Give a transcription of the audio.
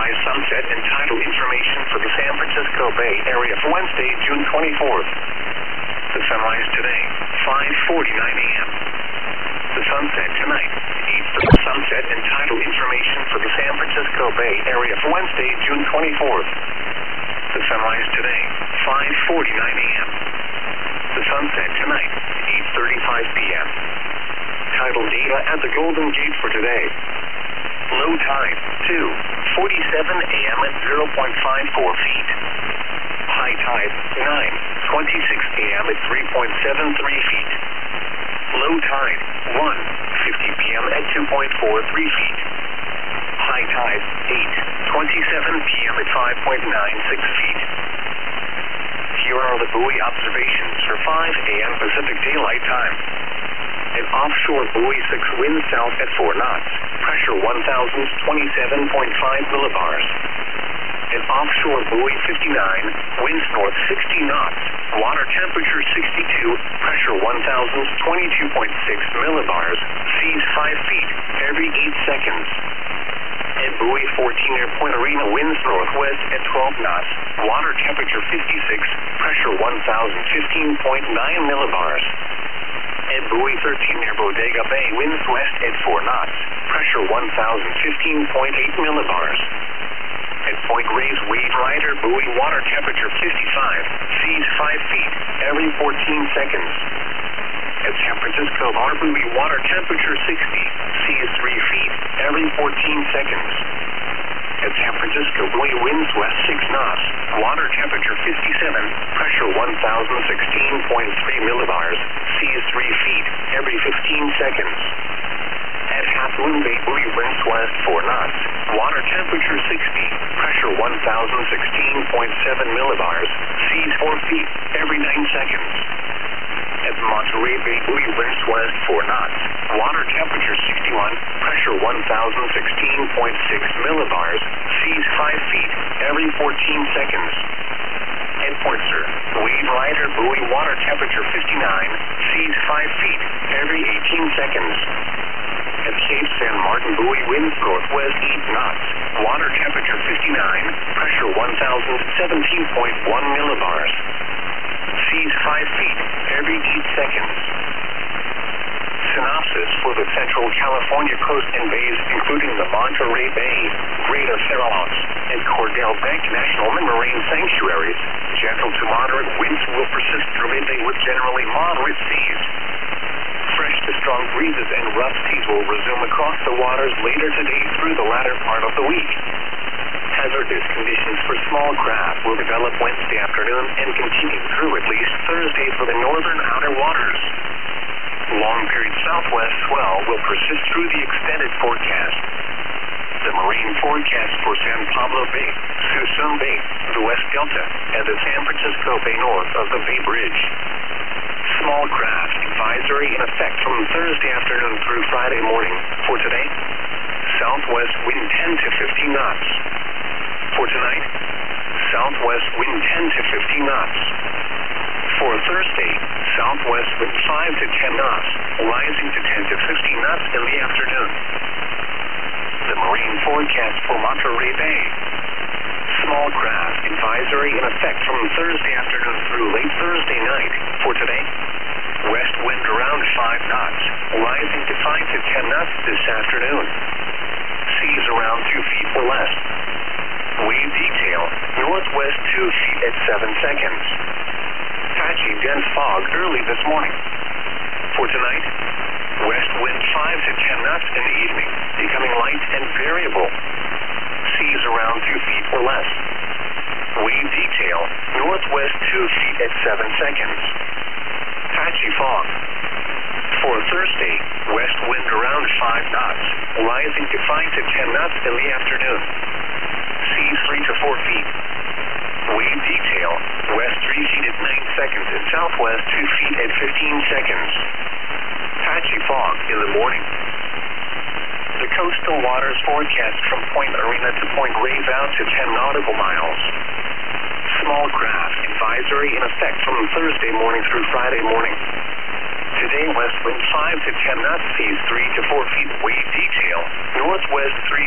Sunrise, sunset, and tidal information for the San Francisco Bay Area for Wednesday, June 24th. The sunrise today, 5:49 a.m. The sunset tonight, 8:30. Sunset and tidal information for the San Francisco Bay Area for Wednesday, June 24th. The sunrise today, 5:49 a.m. The sunset tonight, 8:35 p.m. Tidal data at the Golden Gate for today. Low tide, 2:47 a.m. at 0.54 feet. High tide, 9:26 a.m. at 3.73 feet. Low tide, 1:50 p.m. at 2.43 feet. High tide, 8:27 p.m. at 5.96 feet. Here are the buoy observations for 5 a.m. Pacific Daylight Time. An offshore buoy 6 wind south at 4 knots, pressure 1,027.5 millibars. An offshore buoy 59, winds north 60 knots, water temperature 62, pressure 1,022.6 millibars, seas 5 feet every 8 seconds. And buoy 14 near Point Arena, winds northwest at 12 knots, water temperature 56, pressure 1,015.9 millibars. And buoy 13 near Bodega Bay, winds west at 4 knots, pressure 1,015.8 millibars. At Point Reyes, wave rider, buoy, water temperature 55, seas 5 feet every 14 seconds. At San Francisco Bar, buoy, water temperature 60, seas 3 feet every 14 seconds. At San Francisco buoy, winds west 6 knots, water temperature 57, pressure 1,016.3 millibars, seas 3 feet every 15 seconds. At Half Moon Bay, buoy, winds west 4 knots, water temperature 60, pressure 1,016.7 millibars, seas 4 feet every 9 seconds. At Monterey Bay, buoy, winds west 4 knots, water temperature 61, pressure 1,016.6 millibars, seas 5 feet every 14 seconds. At Point Sur, wave rider, buoy, water temperature 59, seas 5 feet every 18 seconds. At Cape San Martin, buoy, winds northwest 8 knots, water temperature 59, pressure 1,017.1 millibars. Seas 5 feet every 8 seconds. Synopsis for the Central California coast and bays, including the Monterey Bay, Greater Farallons, and Cordell Bank National Marine Sanctuaries. Gentle to moderate winds will persist through midday with generally moderate seas. Fresh to strong breezes and rough seas will resume across the waters later today through the latter part of the week. Hazardous conditions for small craft will develop Wednesday afternoon and continue through at least Thursday for the northern outer waters. Long-period southwest swell will persist through the extended forecast. The marine forecast for San Pablo Bay, Suisun Bay, the West Delta, and the San Francisco Bay north of the Bay Bridge. Small craft advisory in effect from Thursday afternoon through Friday morning. For today, southwest wind 10 to 15 knots. For tonight, southwest wind 10 to 15 knots. For Thursday, southwest wind 5 to 10 knots, rising to 10 to 15 knots in the afternoon. The marine forecast for Monterey Bay. Small craft advisory in effect from Thursday afternoon through late Thursday night. For today, west wind around 5 knots, rising to 5 to 10 knots this afternoon. Seas around 2 feet or less. Wave detail, northwest 2 feet at 7 seconds. Patchy dense fog early this morning. For tonight, west wind 5 to 10 knots in the evening, becoming light and variable. Seas around 2 feet or less. Wave detail, northwest 2 feet at 7 seconds. Patchy fog. For Thursday, west wind around 5 knots, rising to 5 to 10 knots in the afternoon. Seas 3 to 4 feet. Wave detail, west 3 feet at 9 seconds and southwest 2 feet at 15 seconds. Patchy fog in the morning. The coastal waters forecast from Point Arena to Point Reyes out to 10 nautical miles. Small craft advisory in effect from Thursday morning through Friday morning. Today, west wind 5 to 10 knots, seas 3 to 4 feet, wave detail, northwest 3